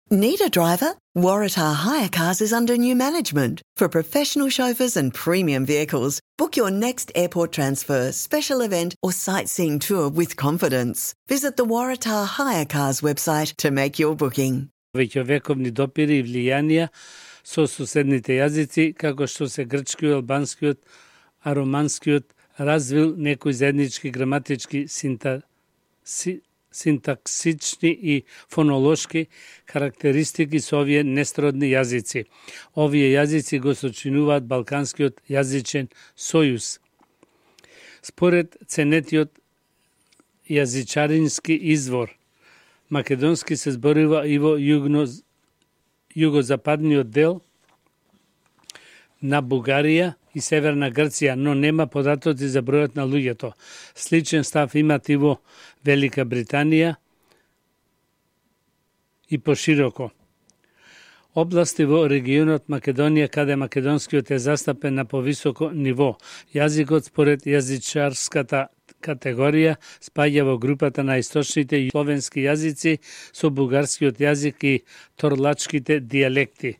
Need a driver? Waratah Hire Cars is under new management. For professional chauffeurs and premium vehicles, book your next airport transfer, special event or sightseeing tour with confidence. Visit the Waratah Hire Cars website to make your booking. Вековни допири и влијанија со суседните јазици, како што се грчкиот, албанскиот, а романскиот развил некои заеднички граматички синтаксични и фонолошки карактеристики со овие несродни јазици. Овие јазици го сочинуваат Балканскиот јазичен сојуз. Според ценетиот јазичарински извор, македонски се зборува и во југозападниот дел на Бугарија и Северна Грција, но нема податоци за бројот на луѓето. Сличен став имат и во Велика Британија и пошироко. Области во регионот Македонија каде македонскиот е застапен на повисоко ниво. Јазикот според јазичарската категорија спаѓа во групата на источните и словенски јазици со бугарскиот јазик и торлачките дијалекти.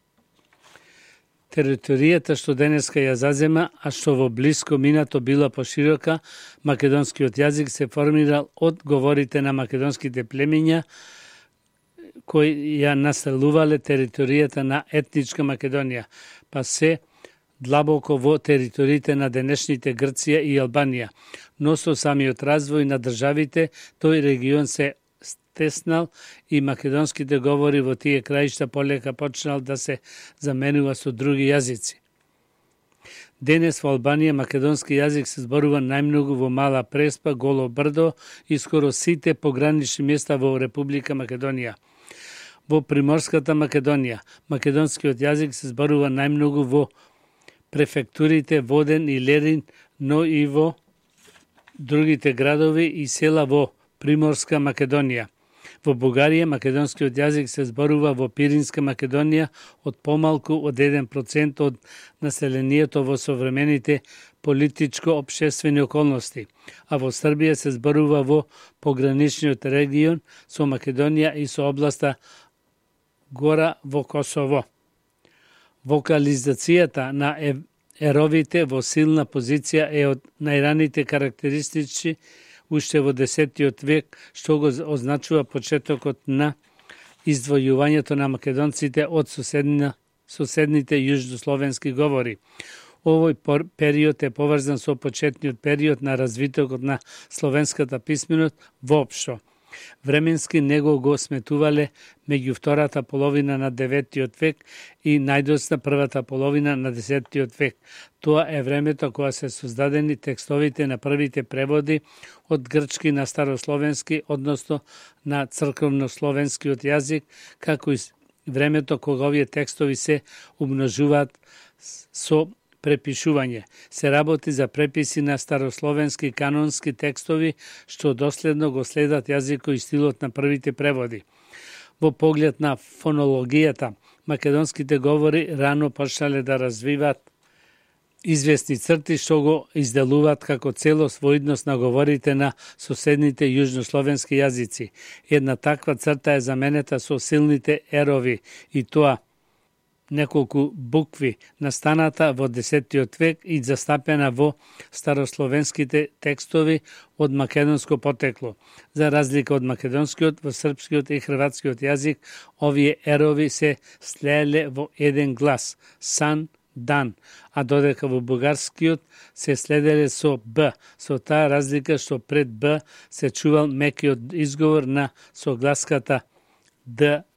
Територијата што денеска ја зазема, а што во блиско минато била поширока, македонскиот јазик се формирал од говорите на македонските племиња кои ја населувале територијата на етничка Македонија, па се длабоко во териториите на денешните Грција и Албанија. Но со самиот развој на државите, тој регион се стеснал и македонските говори во тие краишта полека почнал да се заменува со други јазици. Денес во Албанија македонски јазик се зборува најмногу во Мала Преспа, Голо Брдо и скоро сите погранични места во Република Македонија. Во приморската Македонија македонскиот јазик се зборува најмногу во префектурите Воден и Лерин, но и во другите градови и села во Приморска Македонија. Во Бугарија македонскиот јазик се зборува во Пиринска Македонија од помалку од 1% од населението во современите политичко-општествени околности, а во Србија се зборува во пограничниот регион со Македонија и со областа Гора во Косово. Вокализацијата на еровите во силна позиција е од најраните карактеристични уште во 10 век, што го означува почетокот на издвојувањето на македонците од соседните јужнословенски говори. Овој период е поврзан со почетниот период на развитокот на словенската писменост воопшто. Временски него го сметувале меѓу втората половина на 9 век и најдосна првата половина на 10 век. Тоа е времето кога се создадени текстовите на првите преводи од грчки на старословенски, односно на црковнословенскиот јазик, како и времето кога овие текстови се умножуваат со препишување. Се работи за преписи на старословенски канонски текстови, што доследно го следат јазикот и стилот на првите преводи. Во поглед на фонологијата, македонските говори рано почнале да развиваат известни црти што го изделуваат како целост во однос на говорите на соседните јужнословенски јазици. Една таква црта е заменета со силните ерови и тоа неколку букви настаната во 10 век и застапена во старословенските текстови од македонско потекло. За разлика од македонскиот, во српскиот и хрватскиот јазик, овие ерови се слееле во еден глас – сан, дан, а додека во бугарскиот се следеле со б, со таа разлика што пред б се чувал мекиот изговор на согласката д